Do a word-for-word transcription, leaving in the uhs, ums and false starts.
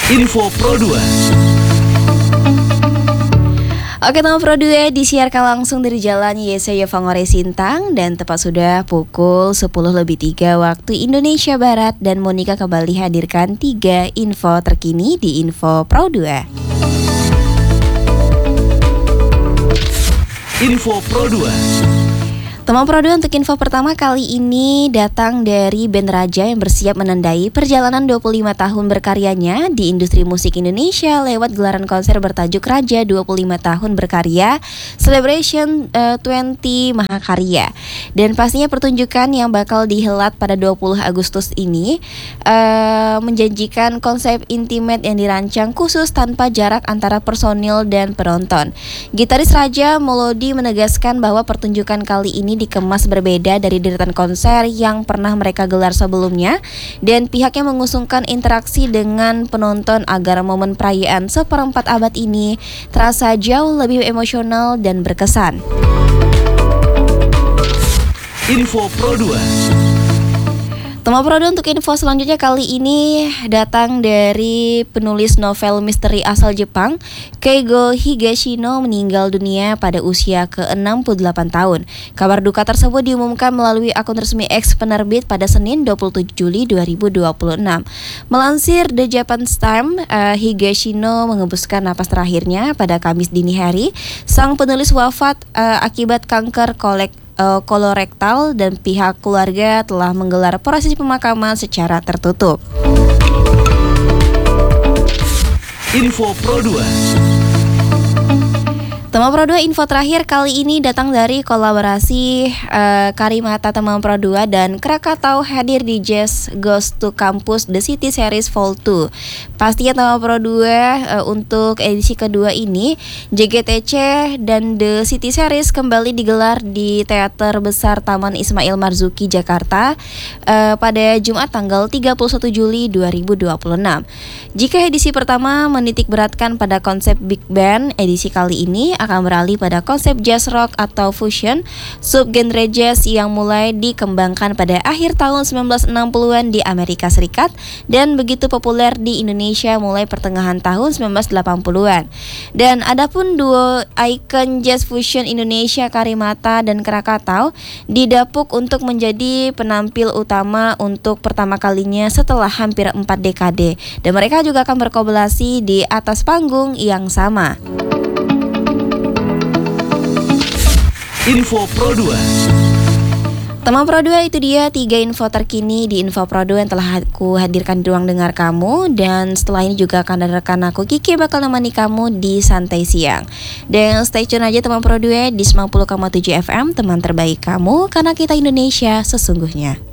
Info Pro dua. Oke, teman Pro dua disiarkan langsung dari Jalan Yesaya Fangore Sintang dan tepat sudah pukul sepuluh lebih tiga waktu Indonesia Barat, dan Monica kembali hadirkan tiga info terkini di Info Pro dua. Info Pro dua. Teman Pro dua, untuk info pertama kali ini datang dari band Raja yang bersiap menandai perjalanan dua puluh lima tahun berkaryanya di industri musik Indonesia lewat gelaran konser bertajuk Raja dua puluh lima tahun berkarya Celebration uh, dua puluh Mahakarya. Dan pastinya pertunjukan yang bakal dihelat pada dua puluh Agustus ini uh, menjanjikan konsep intimate yang dirancang khusus tanpa jarak antara personil dan penonton. Gitaris Raja Molody menegaskan bahwa pertunjukan kali ini dikemas berbeda dari deretan konser yang pernah mereka gelar sebelumnya, dan pihaknya mengusungkan interaksi dengan penonton agar momen perayaan seperempat abad ini terasa jauh lebih emosional dan berkesan. Info Pro dua. Teman Pro dua, untuk info selanjutnya kali ini datang dari penulis novel misteri asal Jepang, Keigo Higashino, meninggal dunia pada usia ke enam puluh delapan tahun. Kabar duka tersebut diumumkan melalui akun resmi X penerbit pada Senin dua puluh tujuh Juli dua ribu dua puluh enam. Melansir The Japan Times, uh, Higashino mengembuskan napas terakhirnya pada Kamis dini hari. Sang penulis wafat uh, akibat kanker kolek Uh, kolorektal, dan pihak keluarga telah menggelar prosesi pemakaman secara tertutup. Info Pro dua. Teman Pro dua, info terakhir kali ini datang dari kolaborasi uh, Karimata Teman Pro dua dan Krakatau hadir di Jazz Goes to Campus The City Series Vol dua. Pastinya Teman Pro dua, uh, untuk edisi kedua ini J G T C dan The City Series kembali digelar di Teater Besar Taman Ismail Marzuki Jakarta uh, pada Jumat tanggal tiga puluh satu Juli dua ribu dua puluh enam. Jika edisi pertama menitik beratkan pada konsep big band, edisi kali ini akan beralih pada konsep jazz rock atau fusion, subgenre jazz yang mulai dikembangkan pada akhir tahun sembilan belas enam puluhan di Amerika Serikat dan begitu populer di Indonesia mulai pertengahan tahun sembilan belas delapan puluhan. Dan adapun duo ikon jazz fusion Indonesia Karimata dan Krakatau didapuk untuk menjadi penampil utama untuk pertama kalinya setelah hampir empat dekade, dan mereka juga akan berkolaborasi di atas panggung yang sama. Info Pro dua. Teman Pro dua, itu dia tiga info terkini di Info Pro dua yang telah aku hadirkan di ruang dengar kamu. Dan setelah ini juga akan ada rekan aku Kiki bakal nemani kamu di Santai Siang. Dan stay tune aja Teman Pro dua di sembilan puluh koma tujuh F M, teman terbaik kamu, karena kita Indonesia sesungguhnya.